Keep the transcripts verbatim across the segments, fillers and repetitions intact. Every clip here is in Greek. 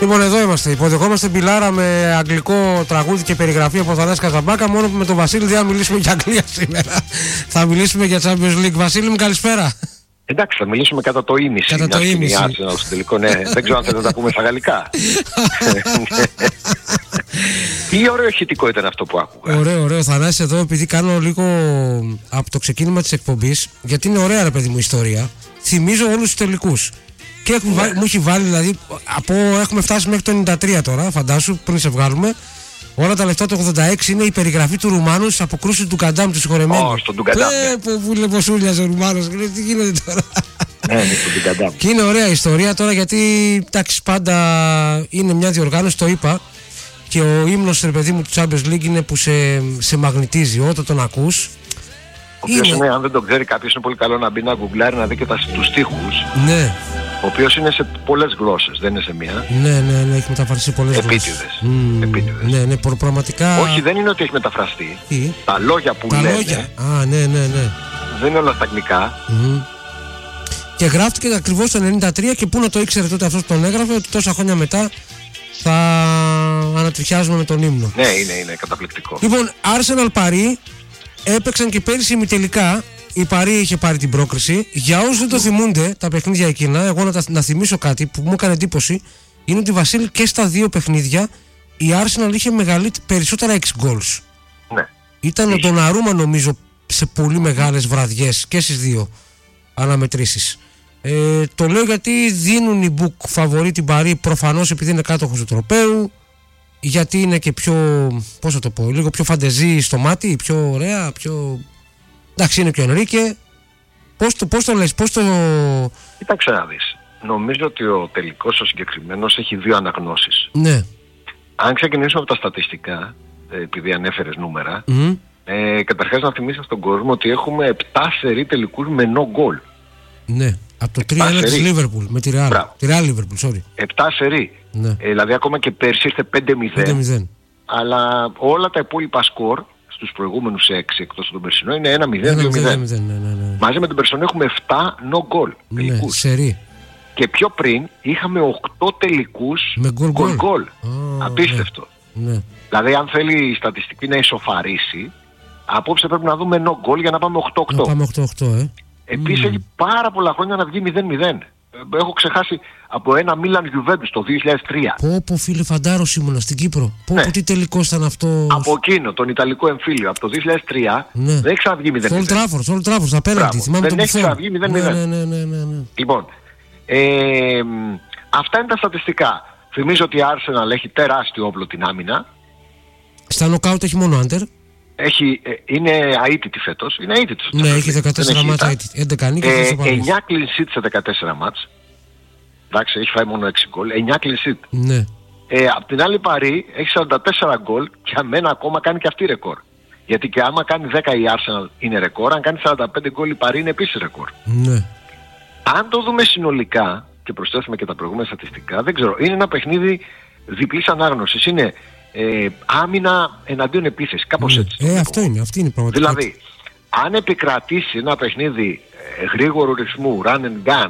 Λοιπόν, εδώ είμαστε. Υποδεχόμαστε μπιλάρα με αγγλικό τραγούδι και περιγραφή από Θανάση Καζαμπάκα. Μόνο που με τον Βασίλη δεν θα μιλήσουμε για Αγγλία σήμερα. Θα μιλήσουμε για Champions League. Βασίλη μου, καλησπέρα. Εντάξει, θα μιλήσουμε κατά το ίμιση. Κατά το ίμιση. Στο τελικό, ναι. Δεν ξέρω αν θέλετε να τα πούμε στα γαλλικά. Τι ωραίο ηχητικό ήταν αυτό που άκουγα. Ωραίο, ωραίο. Θανάση, εδώ, επειδή κάνω λίγο από το ξεκίνημα της εκπομπής, γιατί είναι ωραία, ρε παιδί μου, ιστορία. Θυμίζω όλους τους τελικούς. Και έχουμε, ναι. Μου έχει βάλει, δηλαδή, από, έχουμε φτάσει μέχρι το ενενήντα τρία τώρα, φαντάσου, πριν σε βγάλουμε. Όλα τα λεφτά το ογδόντα έξι είναι η περιγραφή του Ρουμάνου στις αποκρούσεις του Ντουκαντάμ, του συγχωρεμένου. Ω, στον Ντουκαντάμ. Ε, που βούλε πως ούλιαζε ο Ρουμάνος. Τι γίνεται τώρα. Ναι, είναι στον Ντουκαντάμ. Και είναι ωραία ιστορία τώρα, γιατί εντάξει, πάντα είναι μια διοργάνωση, το είπα. Και ο ύμνος, ρε παιδί μου, του Champions League είναι που σε, σε μαγνητίζει όταν τον ακούς. Ο οποίος είναι... είναι, αν δεν τον ξέρει κάποιος, είναι πολύ καλό να μπει να γκουγκλάρει, να δει και τα, τους στίχους. Ναι. Ο οποίος είναι σε πολλές γλώσσες, δεν είναι σε μία. Ναι, ναι, ναι, έχει μεταφραστεί σε πολλές Επίτηδες. γλώσσες. Mm, Επίτηδες. Ναι, ναι, προ, πραγματικά. Όχι, δεν είναι ότι έχει μεταφραστεί. Τι? Τα λόγια που τα λένε. Λόγια. Α, ναι, ναι, ναι. Δεν είναι όλα στα αγγλικά. Mm. Και γράφτηκε ακριβώς το ενενήντα τρία, και πού να το ήξερε τότε αυτός που τον έγραφε, ότι τόσα χρόνια μετά θα ανατριχιάζουμε με τον ύμνο. Ναι, είναι, είναι καταπληκτικό. Λοιπόν, Arsenal Paris έπαιξαν και πέρυσι ημιτελικά. Η Παρί είχε πάρει την πρόκριση. Για όσους δεν το θυμούνται τα παιχνίδια εκείνα, εγώ να, τα, να θυμίσω κάτι που μου έκανε εντύπωση, είναι ότι, Βασίλη, και στα δύο παιχνίδια η Arsenal είχε μεγαλύτερα, περισσότερα έξι goals. Ναι. Ήταν είχε. Ο Ντοναρούμα, νομίζω, σε πολύ μεγάλες βραδιές και στις δύο αναμετρήσεις. Ε, το λέω γιατί δίνουν οι book φαβορί την Παρί, προφανώς επειδή είναι κάτοχος του τροπαίου, γιατί είναι και πιο, πώς θα το πω, λίγο πιο φαντεζή στο μάτι, πιο ωραία, πιο... Εντάξει, είναι και ο Ενρίκε. Πώς το, πώς το λες, πώς το... Κοίταξε να δεις. Νομίζω ότι ο τελικός ο συγκεκριμένος έχει δύο αναγνώσεις. Ναι. Αν ξεκινήσουμε από τα στατιστικά, επειδή ανέφερες νούμερα, mm. ε, καταρχάς να θυμίσεις στον κόσμο ότι έχουμε επτά σερί τελικούς με no goal. Ναι. Από το τρία ένα της Liverpool με τη Real. Μπράβο. Τη Real Liverpool, sorry. επτά σερί. Ναι. Ε, δηλαδή ακόμα και πέρσι ήρθε πέντε μηδέν. Αλλά όλα τα υπόλοιπα σκορ στους προηγούμενους έξι εκτός από τον περσινό είναι ένα μηδέν δύο μηδέν. Ναι, ναι, ναι. Μαζί με τον περσινό έχουμε επτά no goal τελικούς. Ναι, σερί. Και πιο πριν είχαμε οκτώ τελικούς με goal goal. goal. Oh, απίστευτο. Ναι. Δηλαδή αν θέλει η στατιστική να ισοφαρίσει, απόψε πρέπει να δούμε no goal για να πάμε οκτώ οκτώ. Να πάμε οκτώ οκτώ, ε. Επίσης mm. έχει πάρα πολλά χρόνια να βγει μηδέν μηδέν. Έχω ξεχάσει από ένα Μίλαν Γιουβέντους το δύο χιλιάδες τρία. Πω πω φίλε, φαντάρος ήμουνα στην Κύπρο. Πω ναι. πω τι τελικός ήταν αυτό. Από εκείνο, τον Ιταλικό εμφύλιο, από το δύο χιλιάδες τρία, ναι. δεν έχει ξαναβγεί μηδέν μηδέν. Στο Old Trafford, στο Old Trafford, απέναντι. Θυμάμαι δεν το έχει ξαναβγεί μηδέν μηδέν. Ναι, ναι, ναι, ναι, ναι. Λοιπόν, ε, αυτά είναι τα στατιστικά. Θυμίζω ότι η Arsenal έχει τεράστιο όπλο την άμυνα. Στα νοκάουτ έχει μόνο άντερ. Έχει, ε, είναι αίτητη φέτος. Είναι αίτητη. Ναι, έχει δεκατέσσερα μάτς αίτητη. έντεκα νίκες, ε, εννιά clean sheet σε δεκατέσσερα μάτς. Εντάξει, έχει φάει μόνο έξι γκολ. εννιά clean sheet. Ναι. Ε, απ' την άλλη Παρί έχει σαράντα τέσσερα γκολ και αμένα ακόμα κάνει και αυτή ρεκόρ. Γιατί και άμα κάνει δέκα η Arsenal είναι ρεκόρ, αν κάνει σαράντα πέντε γκολ η Παρί είναι επίσης ρεκόρ. Ναι. Αν το δούμε συνολικά και προσθέσουμε και τα προηγούμενα στατιστικά, δεν ξέρω, είναι ένα παιχνίδι διπλής ανάγνωσης. Είναι ε, άμυνα εναντίον επίθεση, κάπως ναι. έτσι. Ε, αυτό είναι, αυτή είναι η πραγματικότητα. Δηλαδή, αν επικρατήσει ένα παιχνίδι ε, γρήγορου ρυθμού, run and gun,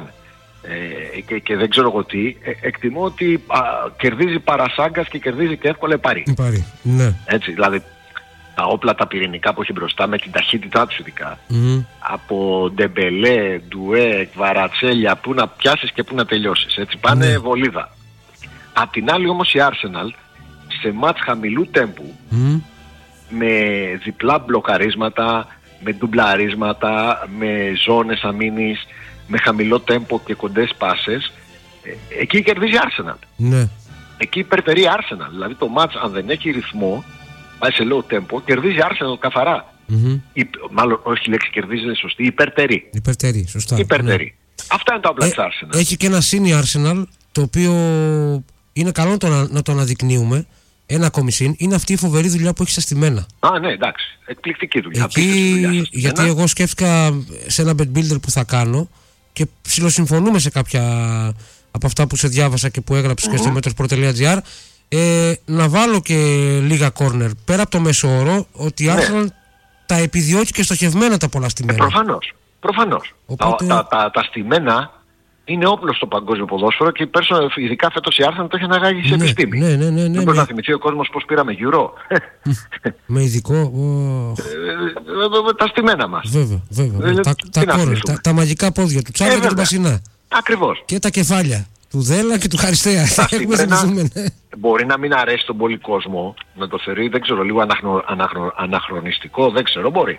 Ε, και, και δεν ξέρω εγώ τι, ε, εκτιμώ ότι α, κερδίζει παρασάγκας και κερδίζει και εύκολα η Παρί. Παρί, ναι. Έτσι, δηλαδή τα όπλα τα πυρηνικά που έχει μπροστά με την ταχύτητά τους ειδικά, mm. από Ντεμπελέ, Ντουέ, Κβαρατσέλια, που να πιάσεις και που να τελειώσεις, έτσι πάνε mm. βολίδα. Απ' την άλλη όμως η Arsenal σε μάτς χαμηλού τέμπου, mm. με διπλά μπλοκαρίσματα, με ντουμπλαρίσματα, με ζώνες αμήνης, με χαμηλό τέμπο και κοντές πάσες, ε, εκεί κερδίζει Arsenal. Ναι. Εκεί υπερτερεί Arsenal. Δηλαδή το match αν δεν έχει ρυθμό, πάει σε low tempo, κερδίζει Arsenal καθαρά. Mm-hmm. Υ, μάλλον όχι η λέξη κερδίζει είναι σωστή, υπερτερεί. Υπερτερεί, σωστά. Υπερτερεί. Ναι. Αυτά είναι τα όπλα ε, της Arsenal. Έχει και ένα συν η Arsenal, το οποίο είναι καλό να το, να το αναδεικνύουμε. Ένα ακόμη συν, είναι αυτή η φοβερή δουλειά που έχει στα στημένα. Α, ναι, εντάξει. Εκπληκτική δουλειά. Εκεί, δουλειά γιατί εγώ σκέφτηκα σε ένα bed builder που θα κάνω και ψιλοσυμφωνούμε σε κάποια από αυτά που σε διάβασα και που έγραψες mm-hmm. και στο metrosport.gr, ε, να βάλω και λίγα corner πέρα από το μέσο όρο, ότι η ναι. Arsenal τα επιδιώκει και στοχευμένα τα πολλά στημένα. Ε, προφανώς. Προφανώς. Οπότε... Τα, τα, τα, τα στημένα είναι όπλο στο παγκόσμιο ποδόσφαιρο και ειδικά φέτος η Arsenal το έχει αναγάγει σε ναι, επιστήμη. Ναι, ναι, ναι, ναι, δεν μπορεί ναι. να θυμηθεί ο κόσμος πώς πήραμε Euro. Με ειδικό. Oh. Ε, τα στημένα μας. Βέβαια, βέβαια. Ε, τα, τα, κόρνερ, τα, τα μαγικά πόδια του Τσάβα ε, και του Μπασινά. Ακριβώς. Και τα κεφάλια του Δέλα και του Χαριστέα. Μπορεί να μην αρέσει τον πολύ κόσμο, να το θεωρεί, δεν ξέρω, λίγο αναχνο, αναχνο, αναχρονιστικό, δεν ξέρω, μπορεί.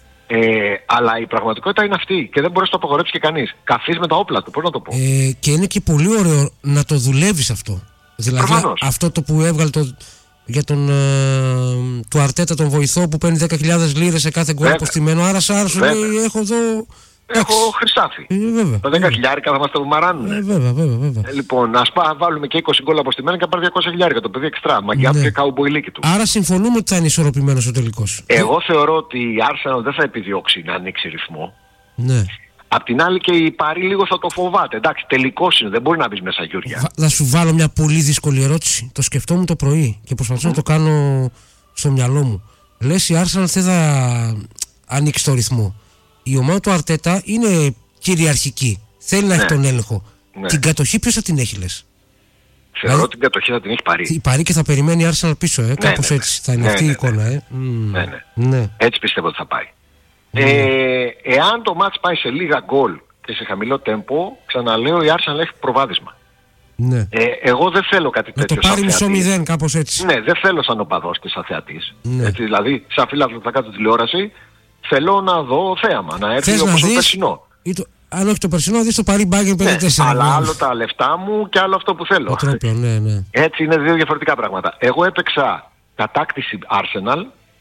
Ε, αλλά η πραγματικότητα είναι αυτή και δεν μπορεί να το απογορέψει και κανείς. Καθείς με τα όπλα του, πώς να το πω. Ε, και είναι και πολύ ωραίο να το δουλεύεις αυτό. Δηλαδή Προφανώς. Αυτό το που έβγαλε το, για τον ε, του Αρτέτα τον βοηθό που παίρνει δέκα χιλιάδες λίρες σε κάθε γκολ αποστημένο. Άρα Σάρα σου λέει έχω εδώ... Έχω χρυσάφι. Ε, τα δέκα χιλιάρικα θα μας τα μαράνουν. Ε, βέβαια, βέβαια, βέβαια. Ε, λοιπόν, ας πά, βάλουμε και είκοσι γκολ αποστημένα και πάρει διακόσια χιλιάρικα το παιδί εξτρά. Μαγκιά του και καουμποϊλίκι του. Άρα συμφωνούμε ότι θα είναι ισορροπημένος ο τελικός. Εγώ θεωρώ ότι η Arsenal δεν θα επιδιώξει να ανοίξει ρυθμό. Ναι. Απ' την άλλη και η Παρί λίγο θα το φοβάται. Εντάξει, τελικός είναι, δεν μπορεί να μπει μέσα Γιούρια. Θα σου βάλω μια πολύ δύσκολη ερώτηση. Το σκεφτόμουν το πρωί και προσπαθώ mm. να το κάνω στο μυαλό μου. Λες η Arsenal δεν θα ανοίξει το ρυθμό. Η ομάδα του Αρτέτα είναι κυριαρχική. Θέλει να ναι. έχει τον έλεγχο. Ναι. Την κατοχή ποιος θα την έχει, λες? Θεωρώ ότι την κατοχή θα την έχει Παρί. Η Παρί και θα περιμένει η Arsenal πίσω, ε. Ναι, κάπως ναι, έτσι. Ναι. Θα είναι ναι, αυτή ναι, η εικόνα, ε. Ναι, ναι. ναι. Έτσι πιστεύω ότι θα πάει. Mm. Ε, εάν το μάτς πάει σε λίγα γκολ και σε χαμηλό τέμπο, ξαναλέω η Arsenal έχει προβάδισμα. Ναι. Ε, εγώ δεν θέλω κάτι να τέτοιο. Να το πάρει μισό μηδέν, κάπως έτσι. Ναι, δεν θέλω σαν οπαδός και σαν θεατής. Ναι. Έτσι, δηλαδή, σαν φίλαθλος που θα κάτω τηλεόραση, θέλω να δω θέαμα, να έρθει όπως το περσινό. Το, αν όχι το περσινό, να δεις το Παρί Μπάγκερ πέντε τέσσερα. Ναι, αλλά άλλο τα λεφτά μου και άλλο αυτό που θέλω. Τρόπο, ναι, ναι. Έτσι είναι δύο διαφορετικά πράγματα. Εγώ έπαιξα κατάκτηση Arsenal.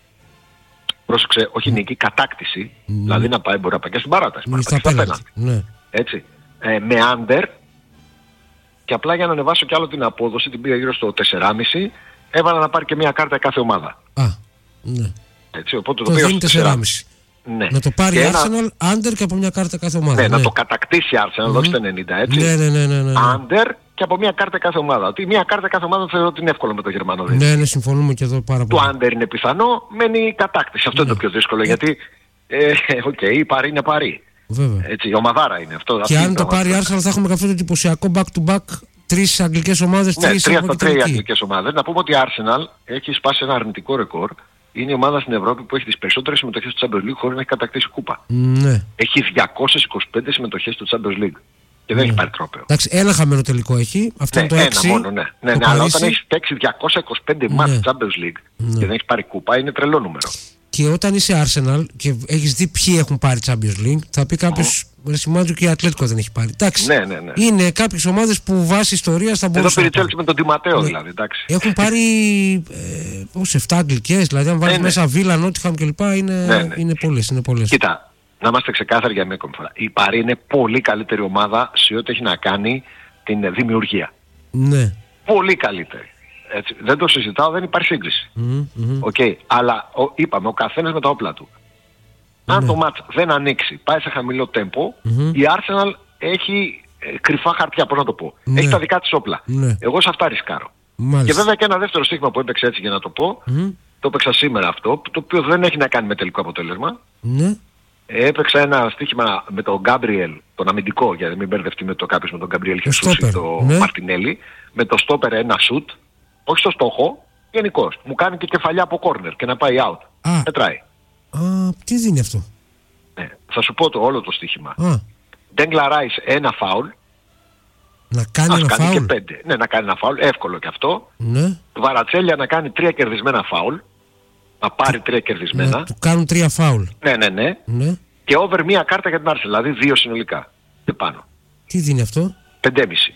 Πρόσεξε, όχι mm. νίκη, κατάκτηση. Mm. Δηλαδή να πάει, μπορεί να πάει και στην παράταση. Mm. Στα πέναντι. Ναι. Έτσι. Ε, με under. Και απλά για να ανεβάσω κι άλλο την απόδοση, την πήγα γύρω στο τέσσερα κόμμα πέντε. Έβαλα να πάρει και μια κάρτα κάθε ομάδα. Α, ναι. Έτσι, οπότε το, το δίνει τέσσερα κόμμα πέντε. Ναι. Να το πάρει η Arsenal, ένα... under και από μια κάρτα κάθε ομάδα. Ναι, ναι. να το κατακτήσει η Arsenal, mm-hmm. όχι το ενενήντα, έτσι. Ναι, ναι, ναι, ναι, ναι. Under και από μια κάρτα κάθε ομάδα. Ότι μια κάρτα κάθε ομάδα θεωρώ ότι είναι εύκολο με το Γερμανό. Ναι, ναι, συμφωνούμε και εδώ πάρα πολύ. Το under είναι πιθανό, μένει η κατάκτηση. Αυτό ναι. είναι το πιο δύσκολο, ε... γιατί ε, okay, η Παρί είναι Παρί. Βέβαια. Έτσι, η ομαδάρα είναι αυτό. Και αν το πάρει η Arsenal θα έχουμε αυτό το εντυπωσιακό back-to-back. Τρεις αγγλικές ομάδες, ναι, τρεις τρία στα τρία αγγλικές ομάδες. Να πούμε ότι η Arsenal έχει σπάσει ένα αρνητικό ρεκόρ. Είναι η ομάδα στην Ευρώπη που έχει τις περισσότερες συμμετοχές του Champions League χωρίς να έχει κατακτήσει κούπα. Ναι. Έχει διακόσιες είκοσι πέντε συμμετοχές του Champions League. Και δεν ναι. έχει πάρει τρόπαιο. Εντάξει, ένα χαμένο τελικό έχει. Αυτό ναι, είναι το έξι. Ένα μόνο, ναι. ναι, ναι αλλά όταν έχει παίξει διακόσια είκοσι πέντε ναι. μάτς Champions League ναι. και δεν έχει πάρει κούπα, είναι τρελό νούμερο. Και όταν είσαι Arsenal και έχεις δει ποιοι έχουν πάρει Champions League, θα πει κάποιος mm. Ρεσιμάντζο και η Ατλέτικο δεν έχει πάρει. Εντάξει. Ναι, ναι, ναι. Είναι κάποιες ομάδες που βάσει ιστορίας θα μπορούσαν. Εδώ πήρε η Chelsea με τον Ντι Ματέο ναι. δηλαδή. Εντάξει. Έχουν πάρει ε, πώς, επτά αγγλικές, δηλαδή αν βάλεις ναι, μέσα Βίλα, Νότιχαμ κλπ. Είναι, ναι, ναι. είναι πολλές. Είναι πολλές. Κοίτα, να είμαστε ξεκάθαροι για μια ακόμη φορά. Η Παρί είναι πολύ καλύτερη ομάδα σε ό,τι έχει να κάνει την δημιουργία. Ναι. Πολύ καλύτερη. Έτσι, δεν το συζητάω, δεν υπάρχει σύγκριση. Mm-hmm. Okay. Αλλά ο, είπαμε, ο καθένας με τα όπλα του. Mm-hmm. Αν το μάτς δεν ανοίξει, πάει σε χαμηλό τέμπο, mm-hmm. η Arsenal έχει ε, κρυφά χαρτιά, πώς να το πω. Mm-hmm. Έχει τα δικά της όπλα. Mm-hmm. Εγώ σε αυτά ρισκάρω. Mm-hmm. Και βέβαια και ένα δεύτερο στοίχημα που έπαιξε έτσι για να το πω, mm-hmm. το έπαιξα σήμερα αυτό, το οποίο δεν έχει να κάνει με τελικό αποτέλεσμα. Mm-hmm. Έπαιξα ένα στοίχημα με τον Γκάμπριελ, τον αμυντικό, για να μην μπερδευτεί με το κάποιος με τον Γκάμπριελ Χεσούς ή τον ναι. Μαρτινέλη, με το στόπερ ένα σουτ. Όχι στο στόχο, γενικώς. Μου κάνει και κεφαλιά από κόρνερ και να πάει out. Α, μετράει. Α, τι δίνει αυτό? Ναι, θα σου πω το όλο το στοίχημα. Ντέγκλα Ράις ένα φάουλ. Να κάνει Ας ένα κάνει φάουλ. Και πέντε. Ναι, να κάνει ένα φάουλ. Εύκολο και αυτό. Ναι. Βαρατσέλια να κάνει τρία κερδισμένα φάουλ. Να πάρει τρία κερδισμένα. Να του κάνουν τρία φάουλ. Ναι, ναι, ναι. ναι. Και over μία κάρτα για την Arsenal. Δηλαδή δύο συνολικά. Και πάνω. Τι δίνει αυτό? Πεντέμιση.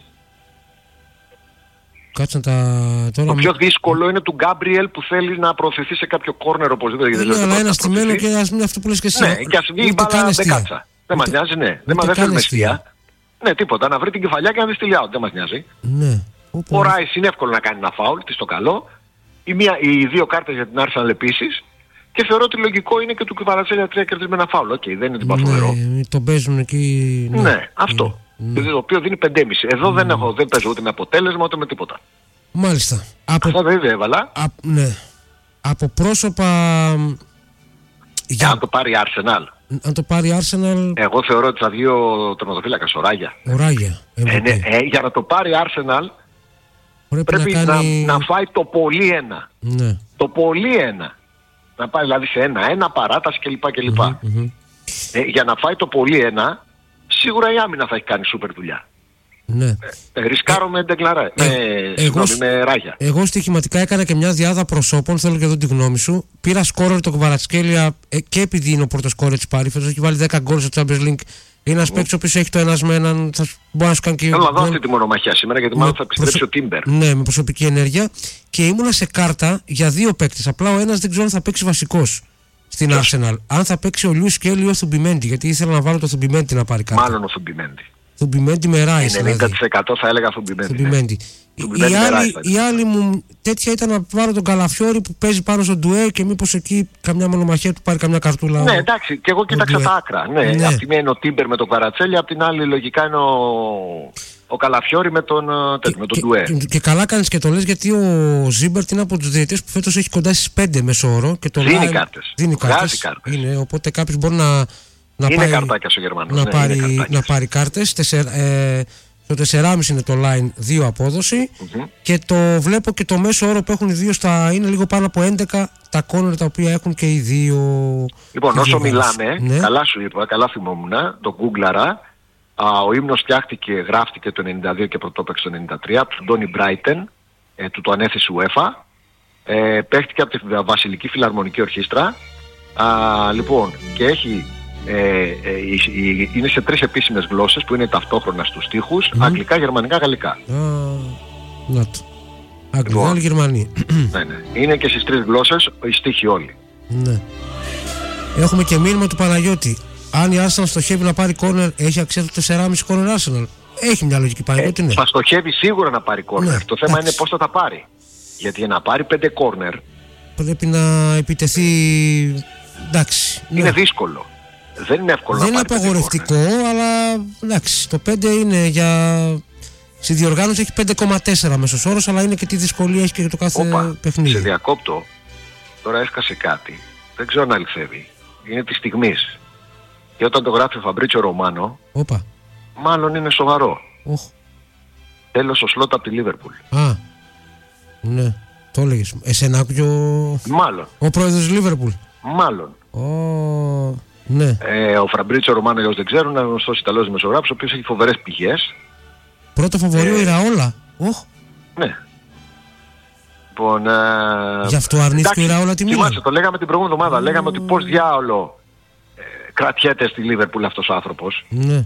Κάτσε τα... Τώρα το πιο δύσκολο είναι του Γκάμπριελ που θέλει να προωθηθεί σε κάποιο κόρνερ οπωσδήποτε. Ναι, αλλά ένα στημένο και ας μην αυτό που λες και εσύ. Ναι, και ας βγει η μπάλα δεκάτσα. Δεν μας νοιάζει, ναι. Δεν μας θέλει αιστεία. Ναι, τίποτα. Να βρει την κεφαλιά και να δει τη out. Δεν μας νοιάζει. Ναι. Ο Ράις είναι εύκολο να κάνει ένα φάουλ, τι στο καλό. Οι, μία, οι δύο κάρτες για την Arsenal επίσης. Και θεωρώ ότι λογικό είναι και του Κβαρατσέλια τρία κερδισμένα φάουλ. Οκ, okay, δεν είναι τίποτα φοβερό. Ναι, το παίζουν εκεί. Ναι, ναι αυτό. Ναι. Το οποίο δίνει πεντέμιση. Εδώ ναι. δεν, έχω, δεν παίζω ούτε με αποτέλεσμα ούτε με τίποτα. Μάλιστα. Από... Αυτό δεν έβαλα. Α, ναι. Από πρόσωπα... Για... Αν το πάρει η Arsenal. αν το πάρει η Arsenal. Εγώ θεωρώ ότι θα βγει ο τερματοφύλακας, ο Ράγια. Ο Ράγια. Ε, ναι, ε, για να το πάρει η Arsenal πρέπει, πρέπει να, κάνει... να, να φάει το πολύ ένα. Ναι. Το πολύ ένα. Να πάει δηλαδή σε ένα, ένα παράταση κλπ. κλπ. Mm-hmm, mm-hmm. Ε, για να φάει το πολύ ένα, σίγουρα η άμυνα θα έχει κάνει σούπερ δουλειά. Ναι. Ε, ρισκάρω με Ντεγκλαρέ. Ε, ε, εγώ, με Ράγια. Εγώ στοιχηματικά έκανα και μια διάδα προσώπων. Θέλω και εδώ τη γνώμη σου. Πήρα σκόρερ το Κβαρατσχέλια ε, και επειδή είναι ο πρώτο σκόρερ τη Πάρη. Φέτος έχει βάλει δέκα γκολ στο Champions League. Είναι ένα παίκτη ο οποίος έχει το ένα με έναν. Θα μπορεί να σου κάνει και. Θέλω να δω αυτή τη μονομαχία σήμερα γιατί μάλλον θα επιστρέψει ο Τίμπερ. Ναι, με προσωπική ενέργεια. Και ήμουνα σε κάρτα για δύο παίκτες. Απλά ο ένας δεν ξέρω αν θα παίξει βασικός στην Ποιος? Arsenal. Αν θα παίξει ο Λιούις Κέλλη ή ο Θουμπιμέντι. Γιατί ήθελα να βάλω το Θουμπιμέντι να πάρει κάρτα. Μάλλον ο Θουμπιμέντι. Θουμπιμέντι με Ράις. ενενήντα τοις εκατό θα έλεγα Θουμπιμέντι. Ναι. Η, άλλη, η άλλη μου τέτοια ήταν να πάρω τον Καλαφιόρη που παίζει πάνω στο ντουέ και μήπως εκεί καμιά μονομαχία του πάρει καμιά καρτούλα. Ναι, εντάξει, και εγώ κοίταξα τα άκρα. Ναι, ναι. Απ' τη μία είναι ο Τίμπερ με τον Καρατσέλη, απ' την άλλη λογικά είναι ο, ο Καλαφιόρη με τον, και, με τον ντουέ. Και, και καλά κάνεις και το λες γιατί ο Ζίμπερτ είναι από τους διαιτητές που φέτος έχει κοντά στις πέντε μέσο όρο. Και το δίνει κάρτες. Δίνει κάρτες. Είναι, οπότε κάποιος μπορεί να. Να είναι πάει, καρτάκια στο Γερμανό. Να, ναι, πάρει, να πάρει κάρτες. Τεσσερ, ε, το τέσσερα κόμμα πέντε είναι το line, δύο απόδοση. Mm-hmm. Και το βλέπω και το μέσο όρο που έχουν οι δύο στα, είναι λίγο πάνω από έντεκα τα κόρνερ τα οποία έχουν και οι δύο. Λοιπόν, όσο μιλάμε, ναι. καλά σου είπα, καλά θυμόμουν, το γκούγκλαρα. Ο ύμνος φτιάχτηκε, γράφτηκε το ενενήντα δύο και πρωτόπαιξε το ενενήντα τρία από τον Ντόνι Μπράιτεν, ε, του το ανέθεσε UEFA. Ε, παίχτηκε από τη Βασιλική Φιλαρμονική Ορχήστρα. Α, λοιπόν, και έχει. Ε, ε, ε, είναι σε τρεις επίσημες γλώσσες που είναι ταυτόχρονα στους στίχους, mm. αγγλικά, γερμανικά, γαλλικά. Ah, να το. Αγγλικά, λοιπόν, Γερμανία. Ναι, ναι. Είναι και στις τρεις γλώσσες οι στίχοι όλοι. Ναι. Έχουμε και μήνυμα του Παναγιώτη. Αν η Arsenal στοχεύει να πάρει κόρνερ, έχει αξία το τέσσερα κόμμα πέντε κόρνερ Arsenal. Έχει μια λογική Παναγιώτη, ναι. Θα στοχεύει σίγουρα να πάρει κόρνερ. Ναι, το θέμα εντάξει. είναι πώς θα τα πάρει. Γιατί για να πάρει πέντε κόρνερ πρέπει να επιτεθεί. Εντάξει. Είναι ναι. δύσκολο. Δεν είναι εύκολο δεν να είναι απαγορευτικό, αλλά εντάξει, το πέντε είναι για. Στη διοργάνωση έχει πέντε κόμμα τέσσερα μέσος όρος, αλλά είναι και τι δυσκολία έχει και το κάθε Οπα, παιχνίδι. Σε διακόπτω. Τώρα έσκασε κάτι. Δεν ξέρω αν αληθεύει. Είναι τη στιγμής. Και όταν το γράφει ο Φαμπρίτσιο Ρωμάνο, Οπα. μάλλον είναι σοβαρό. Oh. Τέλος ο Σλότ από τη Λίβερπουλ. Α, ναι. Το έλεγες. Εσένα άκουγε ο... Μάλλον. Ο πρόεδρος της Λίβερπουλ. Μάλλον. Oh. Ναι. Ε, ο Φαμπρίτσιο Ρωμάνο, για όσοι δεν ξέρουν, είναι ένα γνωστός Ιταλός δημοσιογράφος, ο οποίος έχει φοβερές πηγές. Πρώτο φαβορί ο Ιραόλα. Oh. Ναι. Λοιπόν, ε... γι' αυτό αρνήθηκε ο Ιραόλα τη Μίλαν. Θυμάσαι, το λέγαμε την προηγούμενη εβδομάδα. Mm. Λέγαμε ότι πώς διάολο ε, κρατιέται στη Λίβερπουλ αυτός ο άνθρωπος. Ναι.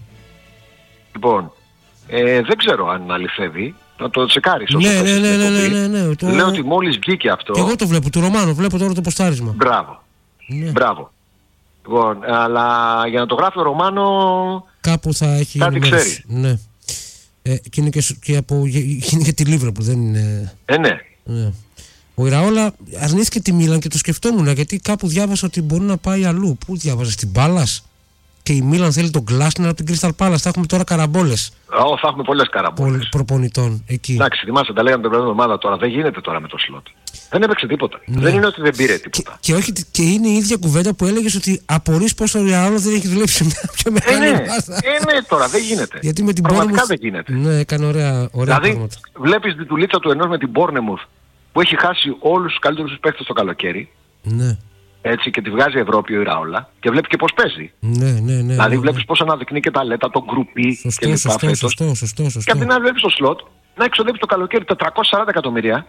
Λοιπόν, ε, δεν ξέρω αν αληθεύει. Να το τσεκάρεις όσο ναι, ναι, ναι, ναι, ναι, ναι, ναι, ναι, το... Λέω ότι μόλις βγήκε αυτό. Και εγώ το βλέπω, του Ρωμάνου, βλέπω τώρα το ποστάρισμα. Μπράβο. Ναι. Μπράβο. Λοιπόν, αλλά για να το γράφει ο Ρωμάνο. Κάπου θα έχει. Κάτι ξέρει. Ναι. Ε, και είναι και, και από. Είναι και τη Λίβρα που δεν είναι. Ε, ναι. ναι. Ο Ιραόλα αρνήθηκε τη Μίλαν και το σκεφτόμουν γιατί κάπου διάβασα ότι μπορεί να πάει αλλού. Πού διάβαζε, στην Πάλας. Και η Μίλαν θέλει τον Γκλάσνερ από την Crystal Palace. Θα έχουμε τώρα καραμπόλες. Ω, θα έχουμε πολλές καραμπόλες. Προπονητών εκεί. Εντάξει, θυμάσαι, τα λέγαμε την προηγούμενη εβδομάδα τώρα. Δεν γίνεται τώρα με το σλότ. Δεν έπαιξε τίποτα. Ναι. Δεν είναι ότι δεν πήρε τίποτα. Και, και, όχι, και είναι η ίδια κουβέντα που έλεγες ότι απορείς πως ο Ιραόλα δεν έχει δουλέψει σε μια πιο μεγάλη ε, ναι. ε, ναι, τώρα δεν γίνεται. Γιατί με την Πραγματικά Bournemouth... δεν γίνεται. Ναι, έκανε ωραία, ωραία δηλαδή, πράγματα. Βλέπεις τη δουλίτσα του ενός με την Bournemouth που έχει χάσει όλους τους καλύτερους τους παίκτες το καλοκαίρι. Ναι. Έτσι, και τη βγάζει η Ευρώπη ο Ιραόλα και βλέπει και πώς παίζει. Ναι, ναι, ναι. Δηλαδή ναι, βλέπεις ναι. πώς αναδεικνύει και τα λέτα, τον γκρουπί σωστό, και λοιπά σωστό, φέτος. Σωστό, σωστό, σωστό. Και απ' την άλλη βλέπεις το σλότ να εξοδεύει το καλοκαίρι τετρακόσια σαράντα εκατομμύρια,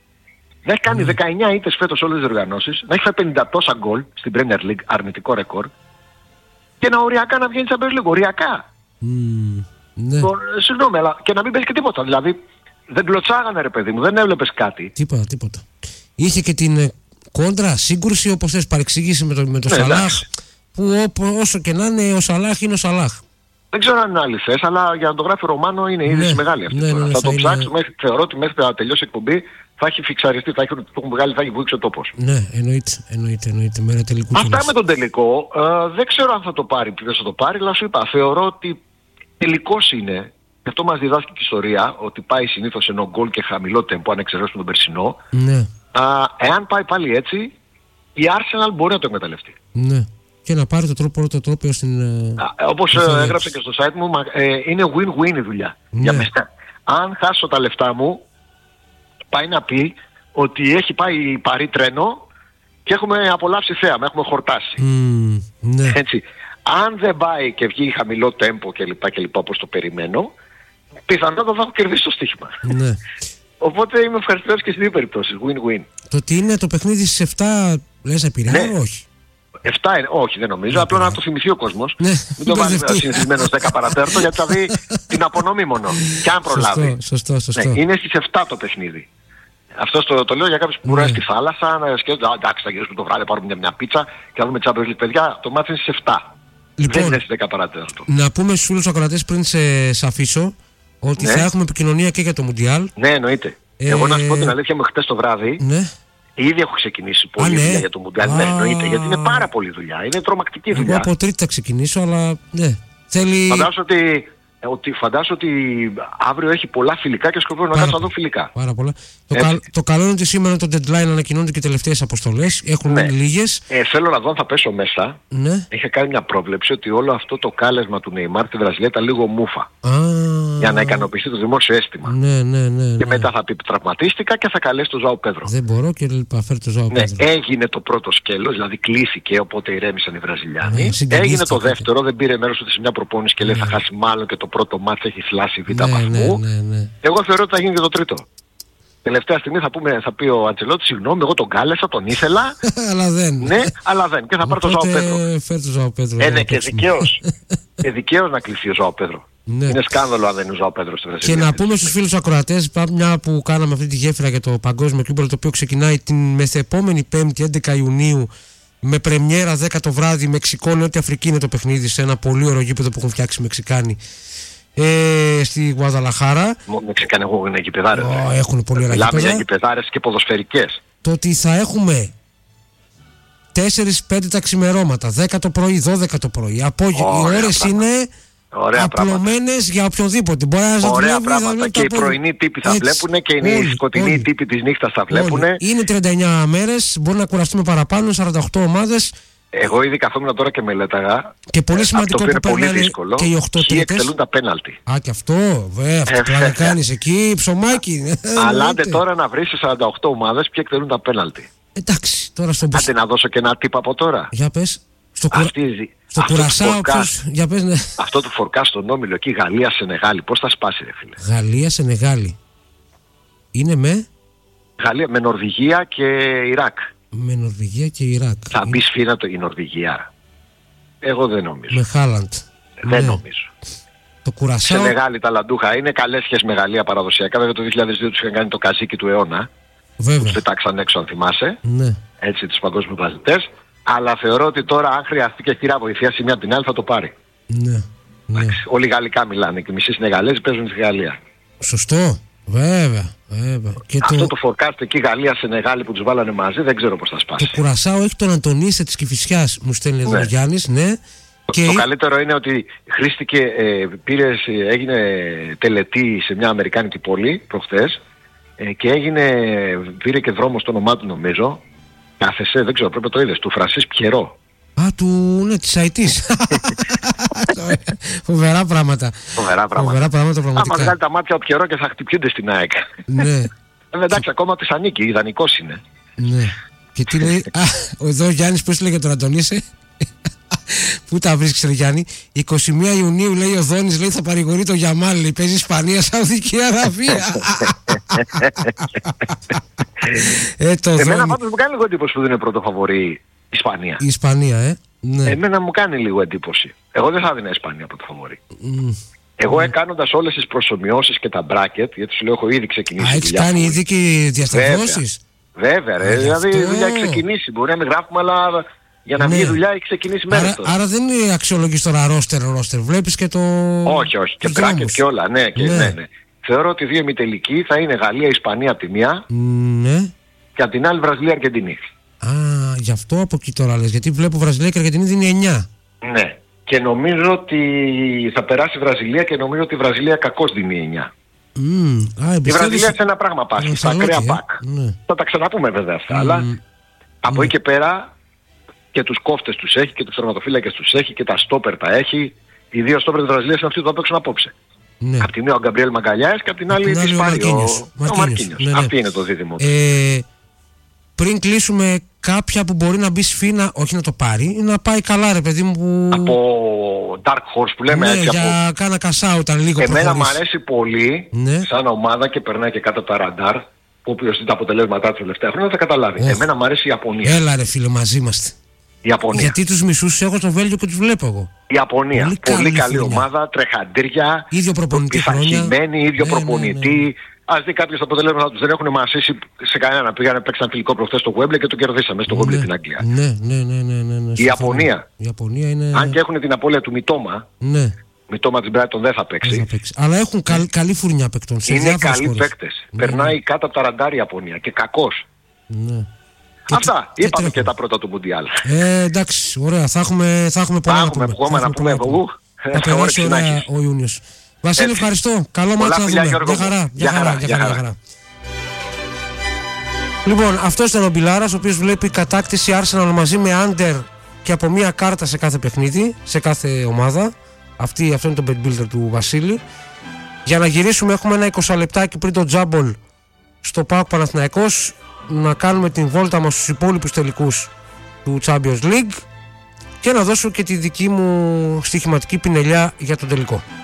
να έχει κάνει ναι. δεκαεννιά ήττες φέτος όλες τις διοργανώσεις, να έχει φάει πενήντα τόσα γκολ στην Premier League, αρνητικό ρεκόρ, και να οριακά να βγαίνει Champions League, οριακά. Mm, ναι. Το, συγγνώμη, αλλά και να μην παίζει και τίποτα. Δηλαδή δεν κλωτσάγανε ρε παιδί μου, δεν έβλεπες κάτι. Τίποτα, τίποτα. Είχε και την κόντρα, σύγκρουση, όπως θες, παρεξήγηση με τον με το ναι, Σαλάχ. Εντάξει. Που ό, όσο και να είναι, ο Σαλάχ είναι ο Σαλάχ. Δεν ξέρω αν είναι αληθές, αλλά για να το γράφει ο Ρωμάνο είναι είδηση ναι, μεγάλη αυτή. Ναι, ναι, ναι, θα, θα το είναι... ψάξουμε, θεωρώ ότι μέχρι να τελειώσει η εκπομπή θα έχει φιξαριστεί, θα έχει, το έχουν βγάλει, θα έχει βουήξει ο τόπος. Ναι, εννοείται, εννοείται, εννοείται. Μέρα τελικού. Αυτά κινήσεις. Με τον τελικό, ε, δεν ξέρω αν θα το πάρει, ποιος θα το πάρει, αλλά σου είπα, θεωρώ ότι τελικός είναι. Και αυτό μας διδάσκει και η ιστορία, ότι πάει συνήθως ενώ γκολ και χαμηλό τέμπο, αν εξαιρέσουμε τον περσινό. Ναι. Α, εάν πάει πάλι έτσι, η Arsenal μπορεί να το εκμεταλλευτεί. Ναι. και να πάρει το τρόπο πρώτο τρόπο στην. Όπως έγραψα και στο site μου, ε, είναι win-win η δουλειά. Ναι. Για μένα. Αν χάσω τα λεφτά μου, πάει να πει ότι έχει πάει παρή τρένο και έχουμε απολαύσει θέαμα, έχουμε χορτάσει. Mm, ναι. Έτσι. Αν δεν πάει και βγει χαμηλό τέμπο κλπ. κλπ όπως το περιμένω, πιθανότατα θα έχω κερδίσει το στοίχημα. Ναι. Οπότε είμαι ευχαριστημένος και στις δύο περιπτώσεις. Win-win. Το ότι είναι το παιχνίδι στις εφτά, λες επηρεάζει, Ναι. όχι. εφτά είναι, όχι δεν νομίζω, Ναι, απλά ναι. να το θυμηθεί ο κόσμος. Ναι, Μην το βάλει μπερδευτεί. συνηθισμένος δέκα παρατέρτο, γιατί θα δει την απονομή μόνο. Και αν προλάβει. Σωστό, σωστό, σωστό. Ναι, είναι στις εφτά το παιχνίδι. Αυτό το, το λέω για κάποιους που Ναι. μπορούν στη θάλασσα, να σκέφτονται, «Α, εντάξει, θα γυρίσουμε το βράδυ, πάρουμε μια, μια πίτσα και θα δούμε Champions League». Παιδιά, το μάτι είναι στις εφτά. Λοιπόν, Δεν είναι στις δέκα παρατέρτο. να πούμε στους φίλους ακροατές πριν σε, σε αφήσω ότι Ναι. θα έχουμε επικοινωνία και για το Μουντιάλ. Ναι, εννοείται. Ε, Εγώ να σου πω την αλήθεια μου, χτες το βράδυ, Ναι. ήδη έχω ξεκινήσει πολλή ναι. δουλειά για το Μουντιάλ. Ναι, Α. εννοείται, γιατί είναι πάρα πολλή δουλειά. Είναι τρομακτική Εγώ δουλειά. από τρίτη θα ξεκινήσω, αλλά ναι. Θέλει. Φαντάσου ότι, ότι, φαντάσου ότι αύριο έχει πολλά φιλικά και σκοπεύω να Πάρα κάτσω να πολλά. δω φιλικά. Πάρα πολλά. Το, Έτσι. καλ, το καλό είναι ότι σήμερα το deadline ανακοινώνονται και οι τελευταίες αποστολές. Έχουν Ναι. μείνει λίγες. Ε, θέλω να δω αν θα πέσω μέσα. Ναι. Είχα κάνει μια πρόβλεψη ότι όλο αυτό το κάλεσμα του Νεϊμάρ στη Βραζιλία ήταν λίγο μούφα. Α, Για να ικανοποιηθεί το δημόσιο αίσθημα. Ναι, ναι, ναι. Και ναι. μετά θα πει τραυματίστηκα και θα καλέσει τον Ζωάο Πέδρο. Δεν μπορώ και λοιπά. Φέρει το Ζωάο Ναι, Πέδρο. έγινε το πρώτο σκέλος, δηλαδή κλείθηκε, οπότε ηρέμησαν οι Βραζιλιάνοι. Ναι, συγκινήθηκα Έγινε το τότε. δεύτερο, δεν πήρε μέρος ούτε σε μια προπόνηση και λέει θα χάσει μάλλον και το πρώτο μάτς έχει θλάσει β' Ναι, ναι, βαθμού. ναι, ναι. Εγώ θεωρώ ότι θα γίνει και το τρίτο. Τελευταία στιγμή θα, πούμε, θα πει ο Αντσελότη, συγγνώμη, εγώ τον κάλεσα, τον ήθελα. Αλλά δεν. Ναι, αλλά δεν. Και θα πάρει τον Ζωάο Πέδρο. Φέρει το Ζωάο Πέδρο. Ε, να ναι, και παίξουμε. δικαίως. Ε, δικαίως να κληθεί ο Ζωάο Πέδρο. Ναι. Είναι σκάνδαλο αν δεν είναι ο Ζωάο Πέδρο στη Και Βραζιλία. να πούμε στους φίλους ακροατές, μια που κάναμε αυτή τη γέφυρα για το παγκόσμιο κύπελλο, το οποίο ξεκινάει την μεθεπόμενη Πέμπτη, έντεκα Ιουνίου, με πρεμιέρα δέκα το βράδυ, Μεξικό, Νότια Αφρική είναι το παιχνίδι, σε ένα πολύ ωραίο γήπεδο που έχουν φτιάξει οι Μεξικάνοι ε, στη Γουαδαλαχάρα. Μεξικάνοι εγώ είναι γηπεδάρες. Oh, έχουν πολύ ωραία Μιλάμε για γήπεδα. γηπεδάρες και ποδοσφαιρικές. Το ότι θα έχουμε τέσσερα πέντε τα ξημερώματα, δέκα το πρωί, δώδεκα το πρωί, απόγευμα. Οι Ωραία ώρες πράγματα. είναι Ωραία απλωμένες για οποιοδήποτε. Μπορεί να Ωραία δουλεύει, θα πράγματα. βλέπει Και τα οι απόγευμα. πρωινοί τύποι θα Έτσι. βλέπουν και οι Όλοι, σκοτεινοί όλοι. τύποι της νύχτας θα βλέπουν. Όλοι. Είναι τριάντα εννιά μέρες, μπορεί να κουραστούμε παραπάνω, σαράντα οκτώ ομάδες. Εγώ ήδη καθόμουν τώρα και μελέταγα. Και πολύ ε, σημαντικό αυτό που που είναι πολύ περνάνε δύσκολο. και οι οκτώ Ποιοι τρίτες. εκτελούν τα πέναλτι. Α, και αυτό, βέβαια, αυτό Ε, πλάκα κάνεις εκεί, ψωμάκι. ε, Αλλά άντε εννοείται. τώρα να βρεις σε σαράντα οκτώ ομάδες ποιοι εκτελούν τα πέναλτι. Εντάξει, τώρα στον Άντε να δώσω και ένα τύπο από τώρα. Για πες, στο, κουρα... Αυτή, η- στο αυτό, του Κουρασάο φορκά, ποιος, για πες, ναι. αυτό του φορκά στον Όμιλο εκεί, Γαλλία, Σενεγάλη, πώς θα σπάσει ρε φίλε. Γαλλία, Σενεγάλη. Είναι με, Γαλλία με Νορβηγία και Ιράκ. με Νορβηγία και Ιράκ. Θα μπει σφήνα το, η Νορβηγία. Εγώ δεν νομίζω. Με Χάλαντ. Δεν Ναι. νομίζω. Το Κουρασάο. Σενεγάλη, τα Λαντούχα είναι καλές σχέσεις με Γαλλία παραδοσιακά. Βέβαια το δύο χιλιάδες δύο τους είχαν κάνει το καζίκι του αιώνα. Βέβαια. Τους πετάξαν έξω αν θυμάσαι. Ναι. Έτσι τους παγκόσμιους παθητές. Αλλά θεωρώ ότι τώρα αν χρειαστεί και χειρά βοηθεία σε μια την άλλη θα το πάρει. Ναι. Ναι. Όλοι γαλλικά μιλάνε και οι μισοί Σενεγαλέζοι παίζουν στη Γαλλία. Σωστό. Βέβαια. Βέβαια. Και Αυτό το, το φορκάστε εκεί Γαλλία-Σενεγάλη που τους βάλανε μαζί δεν ξέρω πώς θα το σπάσει. Κουρασάο έχει τον Αντωνίσε της Κηφισιάς, μου στέλνει εδώ Ναι. ο Γιάννης, ναι. Και Το καλύτερο είναι ότι χρήστηκε, ε, πήρε, έγινε τελετή σε μια αμερικάνικη πόλη προχθές ε, και έγινε, πήρε και δρόμο στο όνομά του νομίζω. Κάθεσε, δεν ξέρω, πρέπει να το είδες, του Φρανσίς Πιερό. Α, του, ναι, της Αιτής. Φοβερά πράγματα. Φοβερά πράγματα. Φοβερά πράγματα Άμα πραγματικά. βγάλει τα μάτια ο Πιερό και θα χτυπιούνται στην ΑΕΚ. Ναι, Ε, εντάξει, ακόμα της ανήκει, ιδανικός είναι. ναι. Και τι λέει, α, εδώ ο Γιάννης πώς λέγε τον Αντωνίσε. Πού τα βρίσκεις ρε Γιάννη. εικοστή πρώτη Ιουνίου λέει ο Δόνης, λέει θα παρηγορεί το Γιαμάλ, λέει, παίζει Ισπανία, Σαουδική Αραβία. ε, το Εμένα Δόνη. πάντως μου κάνει λίγο εντύπωση που δεν είναι πρώτο φαβορί η Ισπανία. Η Ισπανία, ε. Ναι. Εμένα μου κάνει λίγο εντύπωση. Εγώ δεν θα έδινα Ισπανία πρώτο φαβορί. Μμ. Εγώ έκανοντας όλες τις προσομοιώσεις και τα bracket, γιατί σου λέω έχω ήδη ξεκινήσει. Α, η έχεις δουλειά κάνει μου. ήδη και διασταυρώσεις. Βέβαια, ρε. Α, γι' Δηλαδή η αυτό. δουλειά έχει ξεκινήσει. Μπορεί να μην γράφουμε, αλλά για να Ναι. βγει η δουλειά έχει ξεκινήσει μέρες Άρα, τώρα. άρα δεν είναι αξιολογής τώρα ρόστερ, ρόστερ. Βλέπεις και το... Όχι, όχι. Και τους bracket δρόμους. και όλα. Ναι, και, Ναι. ναι. Ναι, Θεωρώ ότι οι δύο ημιτελικοί θα είναι Γαλλία-Ισπανία από τη μία Ναι. και από την άλλη Βραζιλία-Αργεντινή. Α, γι' αυτό από εκεί τώρα λες. Γιατί βλέπω Βραζιλία και Αργεντινή δίνει εννιά. Ναι. Και νομίζω ότι θα περάσει η Βραζιλία και νομίζω ότι η Βραζιλία κακώς δίνει εννιά. Mm, α, Η εμπιστεύεσαι- Βραζιλία σε ένα πράγμα πάσχει, στα Σαλόκι, ακραία ε. πακ. Ναι. Θα τα ξαναπούμε βέβαια αυτά, αλλά από εκεί και πέρα Και τους κόφτες τους έχει και τους τερματοφύλακες τους έχει και τα στόπερ τα έχει. Οι δύο στόπερ της Βραζιλίας είναι αυτοί που θα παίξουν απόψε. Ναι. Απ' τη μία ο Γκαμπριέλ Μαγκαλιάς και απ' την άλλη της πάρει ο, ο Μαρκίνιος. Ναι, ναι. Αυτή είναι το δίδυμο. Ε, πριν κλείσουμε, κάποια που μπορεί να μπει σφίνα, όχι να το πάρει, να πάει καλά ρε παιδί μου. Που... Από Dark Horse που λέμε, ναι, έτσι. Για από... κάνα κασά όταν λίγο Εμένα προχωρήσει. μου αρέσει πολύ, ναι, σαν ομάδα και περνάει και κάτω από τα ραντάρ, που όποιος δει τα αποτελέσματά του τελευταία χρόνια θα καταλάβει. Oh. Εμένα μου αρέσει η Ιαπωνία. Έλα ρε φίλε, μαζί είμαστε. Η Ιαπωνία. Γιατί τους μισούς έχω στο Βέλγιο και τους βλέπω εγώ. Η Ιαπωνία. Πολύ, πολύ καλή χρονιά. Ομάδα, τρεχαντήρια, ίδιο προπονητή πειθαρχημένη, ίδιο ναι, προπονητή. Ναι, ναι. Ας δει κάποιος τα αποτελέσματα τους, δεν έχουν μασίσει σε κανένα. Πήγανε παίξαν φιλικό προχθές στο Wembley και το κερδίσαμε στο Wembley, ναι, την Αγγλία. Ναι, ναι, ναι, ναι, ναι, ναι, η Ιαπωνία. Η Ιαπωνία είναι... Αν και έχουν την απώλεια του Μιτόμα. Ναι. Μιτόμα της Brighton δεν θα παίξει. Δεν θα παίξει. Αλλά έχουν καλ, καλή φουρνιά παίκτων. Είναι καλοί παίκτες. Ναι, περνάει ναι. κάτω από τα ραντάρ η Ιαπωνία και κακός. Ναι. Αυτά. Και είπαμε και, και τα πρώτα του Μουντιάλ. Ε, εντάξει, ωραία. Θα έχουμε, θα έχουμε πολλά να πούμε. Θα έχουμε να πούμε. Θα περάσει ωραία ο Ιούνιος. Βασίλη, ευχαριστώ. Καλό μάτι να δούμε. Για χαρά. Για χαρά. Για χαρά. Λοιπόν, αυτό ήταν ο Μπιλάρας, ο οποίος βλέπει κατάκτηση Arsenal μαζί με under και από μία κάρτα σε κάθε παιχνίδι, σε κάθε ομάδα. Αυτή, αυτό είναι το bet builder του Βασίλη. Για να γυρίσουμε, έχουμε ένα είκοσι λεπτάκι πριν το τζάμπολ στο ΠΑΟΚ Παναθηναϊκός, να κάνουμε την βόλτα μας στους υπόλοιπους τελικούς του Champions League και να δώσω και τη δική μου στοιχηματική πινελιά για τον τελικό.